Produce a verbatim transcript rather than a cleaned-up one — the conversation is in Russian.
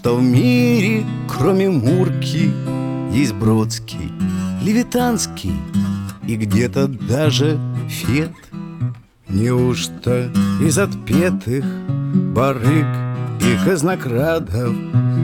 что в мире, кроме Мурки, есть Бродский, Левитанский и где-то даже Фет? Неужто из отпетых барыг и казнокрадов